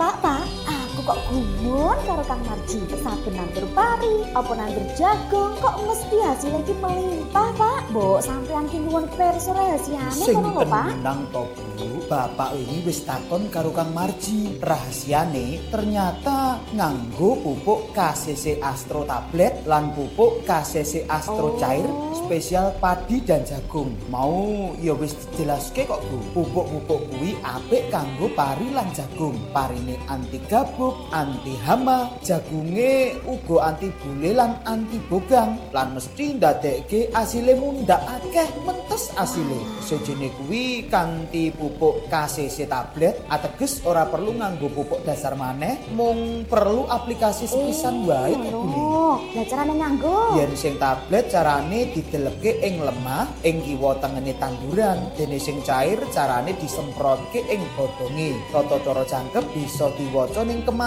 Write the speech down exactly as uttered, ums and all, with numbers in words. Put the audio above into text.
Pak, Pak, aku kok gumun karo Kang Marji. Saben nandur pari, apa nandur jagung, kok mesti hasilnya ki melimpah, Pak. Mbok sampean ki nyuwun pirsa rahasiane Sing ngono lho, Pak. tenang to, Bu. Bapak ini wis takon karo Kang Marji. Rahasiane ternyata nganggo pupuk K C C Astro tablet lan pupuk K C C Astro Oh. cair spesial padi dan jagung. Mau ya wis dijelaske kok, Bu. Pupuk-pupuk kuwi apik kanggo pari lan jagung. Parine anti gabuk, anti hama, jagunge uga anti bule lan anti bogang. Lan mesti ndadekke asile mundhak akeh mentes asile. Sejene kuwi kanthi pupuk K C C tablet ateges ora perlu nganggo pupuk dasar maneh, mung perlu aplikasi sepisan wae kok, Bu. Oh, lah carane nganggo. Yen sing tablet carane dideleke ing lemah ing kiwa tengene tanduran, dene sing cair carane disemprotke ing godhonge. Tata cara jangkep bisa diwaca ning